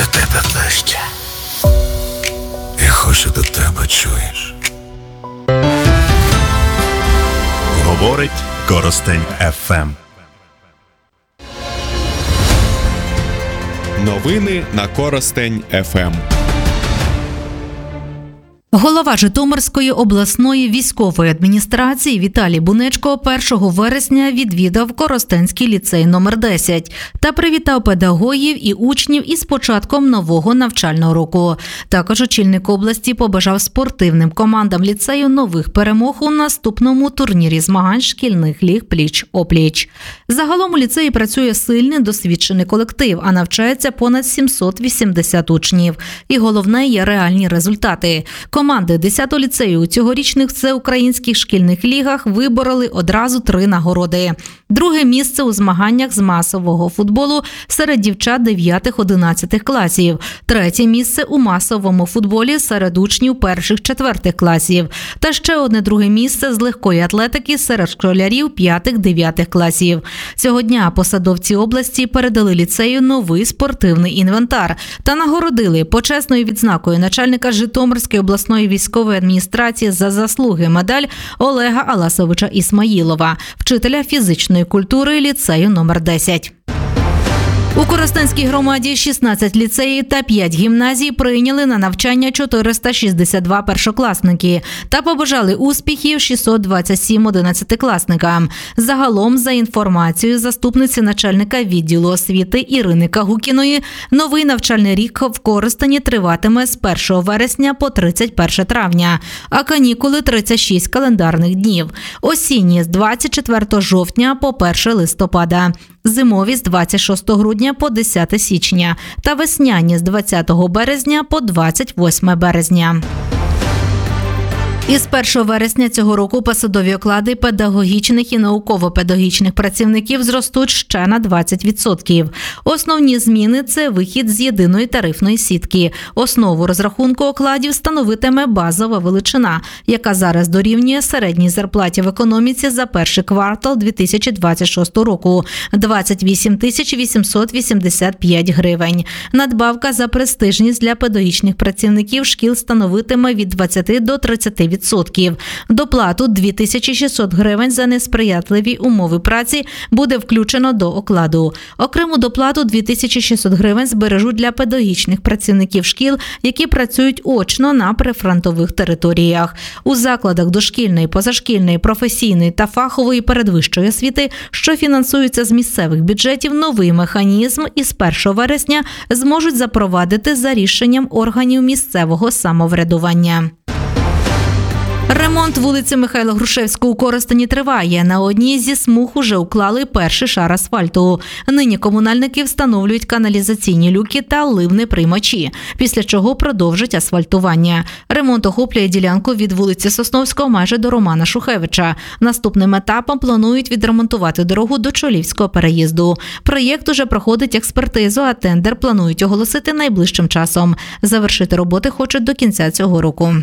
до тебе ближче. Я хочу до тебе, чуєш? Говорить Коростень ФМ. Новини на Коростень ФМ. Голова Житомирської обласної військової адміністрації Віталій Бунечко 1 вересня відвідав Коростенський ліцей номер 10 та привітав педагогів і учнів із початком нового навчального року. Також очільник області побажав спортивним командам ліцею нових перемог у наступному турнірі змагань шкільних ліг пліч-опліч. Загалом у ліцеї працює сильний досвідчений колектив, а навчається понад 780 учнів. І головне є реальні результати. Команди 10-го ліцею у цьогорічних всеукраїнських шкільних лігах вибороли одразу 3 нагороди. Друге місце у змаганнях з масового футболу серед дівчат 9-11 класів. Третє місце у масовому футболі серед учнів 1-4 класів. Та ще одне друге місце з легкої атлетики серед школярів 5-9 класів. Цього дня посадовці області передали ліцею новий спортивний інвентар та нагородили почесною відзнакою начальника Житомирської обласної військової адміністрації за заслуги медаль Олега Аласовича Ісмаїлова, вчителя фізичної культури ліцею номер 10. У Коростенській громаді 16 ліцеїв та 5 гімназій прийняли на навчання 462 першокласники та побажали успіхів 627 11-класникам. Загалом, за інформацією заступниці начальника відділу освіти Ірини Кагукіної, новий навчальний рік в Коростені триватиме з 1 вересня по 31 травня, а канікули 36 календарних днів. Осінні – з 24 жовтня по 1 листопада. Зимові з 26 грудня по 10 січня та весняні з 20 березня по 28 березня. Із 1 вересня цього року посадові оклади педагогічних і науково-педагогічних працівників зростуть ще на 20%. Основні зміни – це вихід з єдиної тарифної сітки. Основу розрахунку окладів становитиме базова величина, яка зараз дорівнює середній зарплаті в економіці за перший квартал 2026 року – 28 885 гривень. Надбавка за престижність для педагогічних працівників шкіл становитиме від 20 до 30%. Доплату 2600 гривень за несприятливі умови праці буде включено до окладу. Окрему доплату 2600 гривень збережуть для педагогічних працівників шкіл, які працюють очно на прифронтових територіях. У закладах дошкільної, позашкільної, професійної та фахової передвищої освіти, що фінансуються з місцевих бюджетів, новий механізм із 1 вересня зможуть запровадити за рішенням органів місцевого самоврядування. Ремонт вулиці Михайла Грушевського у Коростені триває. На одній зі смуг уже уклали перший шар асфальту. Нині комунальники встановлюють каналізаційні люки та ливни-приймачі, після чого продовжать асфальтування. Ремонт охоплює ділянку від вулиці Сосновського майже до Романа Шухевича. Наступним етапом планують відремонтувати дорогу до Чолівського переїзду. Проєкт уже проходить експертизу, а тендер планують оголосити найближчим часом. Завершити роботи хочуть до кінця цього року.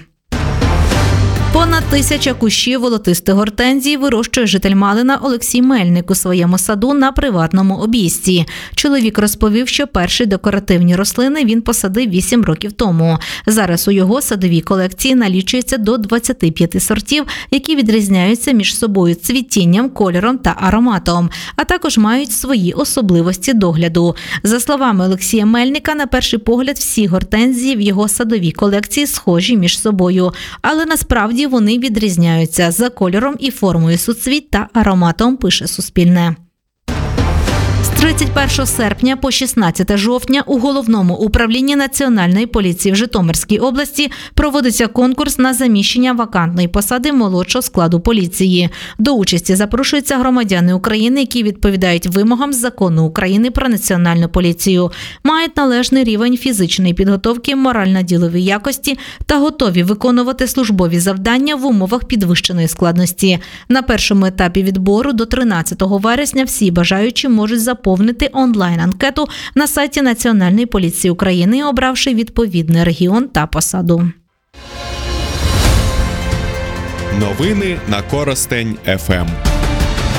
Понад 1000 кущів волотистих гортензій вирощує житель Малина Олексій Мельник у своєму саду на приватному обійсті. Чоловік розповів, що перші декоративні рослини він посадив 8 років тому. Зараз у його садовій колекції налічується до 25 сортів, які відрізняються між собою цвітінням, кольором та ароматом, а також мають свої особливості догляду. За словами Олексія Мельника, на перший погляд всі гортензії в його садовій колекції схожі між собою, але насправді вони відрізняються за кольором і формою суцвіть та ароматом, пише Суспільне. З 31 серпня по 16 жовтня у Головному управлінні Національної поліції в Житомирській області проводиться конкурс на заміщення вакантної посади молодшого складу поліції. До участі запрошуються громадяни України, які відповідають вимогам Закону України про Національну поліцію, мають належний рівень фізичної підготовки, морально-ділові якості та готові виконувати службові завдання в умовах підвищеної складності. На першому етапі відбору до 13 вересня всі бажаючі можуть заповнити онлайн-анкету на сайті Національної поліції України, обравши відповідний регіон та посаду. Новини на Коростень ФМ.